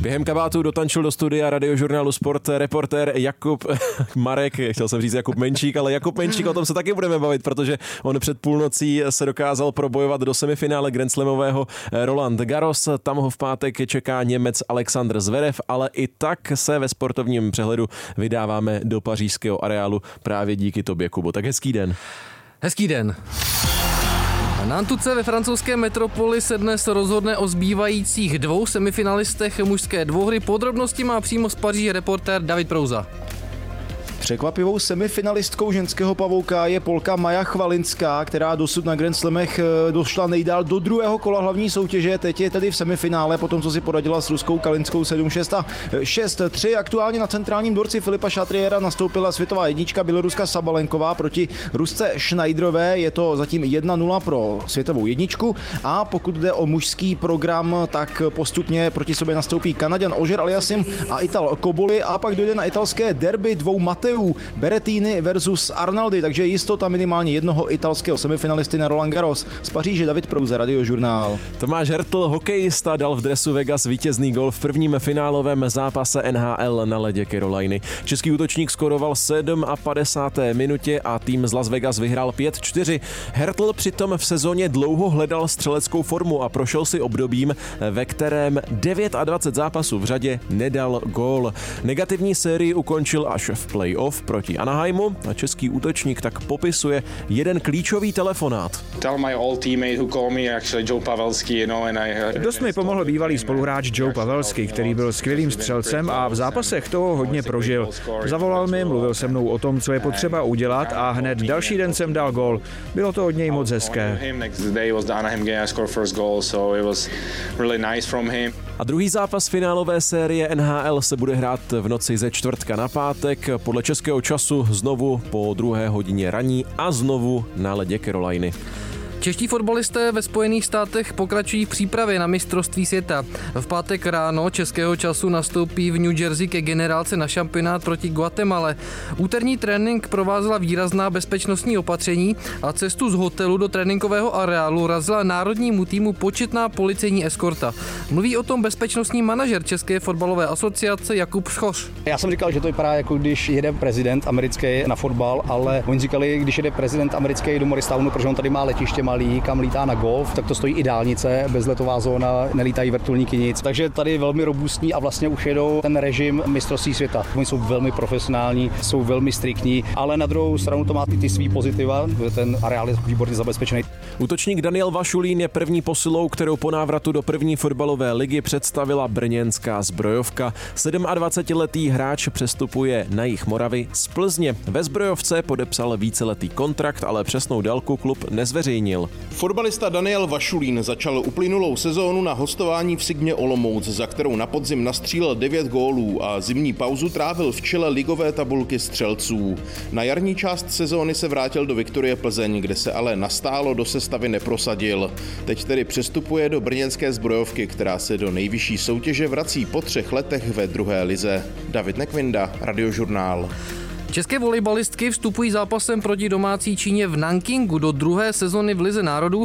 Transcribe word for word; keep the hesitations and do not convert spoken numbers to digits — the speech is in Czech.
Během kabátu dotančil do studia Radiožurnálu Sport reportér Jakub Marek, chtěl jsem říct Jakub Menčík, ale Jakub Menčík, o tom se taky budeme bavit, protože on před půlnocí se dokázal probojovat do semifinále Grand Slamového Roland Garros. Tam ho v pátek čeká Němec Alexander Zverev, ale i tak se ve sportovním přehledu vydáváme do pařížského areálu právě díky tobě, Kubo. Tak hezký den. Hezký den. Na Antuce ve francouzské metropoli se dnes rozhodne o zbývajících dvou semifinalistech mužské dvouhry. Podrobnosti má přímo z Paříže reportér David Prouza. Překvapivou semifinalistkou ženského pavouka je Polka Maja Chvalinská, která dosud na Grand Slamech došla nejdál do druhého kola hlavní soutěže. Teď je tedy v semifinále, potom co si poradila s ruskou Kalinskou sedm šest a šest tři. Aktuálně na centrálním dvorci Filipa Chatriera nastoupila světová jednička běloruska Sabalenková proti Rusce Schneiderové. Je to zatím jedna nula pro světovou jedničku. A pokud jde o mužský program, tak postupně proti sobě nastoupí Kanaďan Ožer Aliasim a Ital Koboli a pak dojde na italské derby dvou Mateů Berrettini versus Arnaldi, takže jistota minimálně jednoho italského semifinalisty na Roland Garros. Z Paříže David Prouza, Radiožurnál. Tomáš Hertl, hokejista, dal v dresu Vegas vítězný gól v prvním finálovém zápase N H L na ledě Caroliny. Český útočník skoroval v padesáté sedmé minutě a tým z Las Vegas vyhrál pět čtyři. Hertl přitom v sezóně dlouho hledal střeleckou formu a prošel si obdobím, ve kterém dvacet devět zápasů v řadě nedal gól. Negativní sérii ukončil až v play-off proti Anaheimu a český útočník tak popisuje jeden klíčový telefonát. Dost mi pomohl bývalý spoluhráč Joe Pavelski, který byl skvělým střelcem a v zápasech toho hodně prožil. Zavolal mi, mluvil se mnou o tom, co je potřeba udělat a hned další den jsem dal gól. Bylo to od něj moc hezké. A druhý zápas finálové série N H L se bude hrát v noci ze čtvrtka na pátek. Podle českého času znovu po druhé hodině raní a znovu na ledě Caroliny. Čeští fotbalisté ve Spojených státech pokračují v přípravě na mistrovství světa. V pátek ráno českého času nastoupí v New Jersey ke generálce na šampionát proti Guatemale. Úterní trénink provázela výrazná bezpečnostní opatření a cestu z hotelu do tréninkového areálu razila národnímu týmu početná policejní eskorta. Mluví o tom bezpečnostní manažer České fotbalové asociace Jakub Schoř. Já jsem říkal, že to vypadá jako když jede prezident americký na fotbal, ale oni říkali, když jede prezident americký do Morristownu, protože on tady má letiště malý, kam lítá na golf, tak to stojí i dálnice, bezletová zóna, nelítají vrtulníky nic. Takže tady je velmi robustní a vlastně už jedou ten režim mistrovství světa. Oni jsou velmi profesionální, jsou velmi striktní, ale na druhou stranu to má ty, ty svý pozitiva, ten areál je výborně zabezpečený. Útočník Daniel Vašulín je první posilou, kterou po návratu do první fotbalové ligy představila brněnská Zbrojovka. dvacetisedmiletý hráč přestupuje na jih Moravy z Plzně. Ve Zbrojovce podepsal víceletý kontrakt, ale přesnou délku klub nezveřejnil. Fotbalista Daniel Vašulín začal uplynulou sezónu na hostování v Sigmě Olomouc, za kterou na podzim nastřílel devět gólů a zimní pauzu trávil v čele ligové tabulky střelců. Na jarní část sezóny se vrátil do Viktorie Plzeň, kde se ale nastálo do sestavy neprosadil. Teď tedy přestupuje do brněnské Zbrojovky, která se do nejvyšší soutěže vrací po třech letech ve druhé lize. David Nekvinda, Radiožurnál. České volejbalistky vstupují zápasem proti domácí Číně v Nankingu do druhé sezony v Lize národů.